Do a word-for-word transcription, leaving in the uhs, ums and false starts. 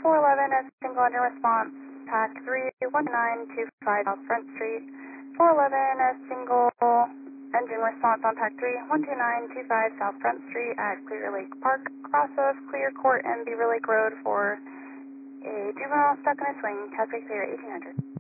four eleven, a single engine response, Pack three one nine two five South Front Street. four eleven, a single engine response on Pack three one two nine two five South Front Street at Clear Lake Park, cross of Clear Court and Beaver Lake Road for a juvenile stuck in a swing, Cascade Clear eighteen hundred.